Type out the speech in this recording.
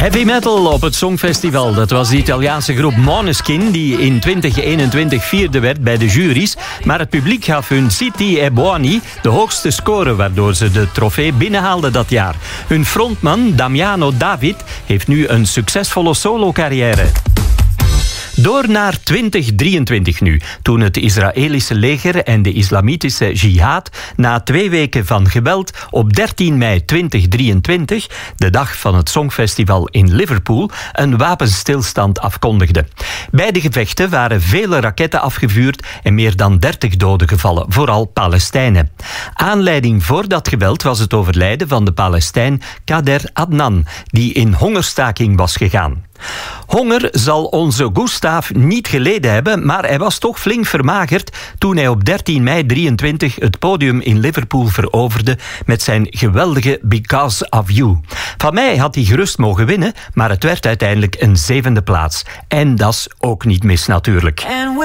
Heavy metal op het Songfestival. Dat was de Italiaanse groep Måneskin die in 2021 vierde werd bij de juries. Maar het publiek gaf hun Siti e Buoni de hoogste score, waardoor ze de trofee binnenhaalden dat jaar. Hun frontman Damiano David heeft nu een succesvolle solo-carrière. Door naar 2023 nu, toen het Israëlische leger en de islamitische jihad na 2 weken van geweld op 13 mei 2023, de dag van het Songfestival in Liverpool, een wapenstilstand afkondigden. Bij de gevechten waren vele raketten afgevuurd en meer dan 30 doden gevallen, vooral Palestijnen. Aanleiding voor dat geweld was het overlijden van de Palestijn Kader Adnan, die in hongerstaking was gegaan. Honger zal onze Gustav niet geleden hebben, maar hij was toch flink vermagerd toen hij op 13 mei 23 het podium in Liverpool veroverde met zijn geweldige Because of You. Van mij had hij gerust mogen winnen, maar het werd uiteindelijk een 7e plaats. En dat is ook niet mis natuurlijk.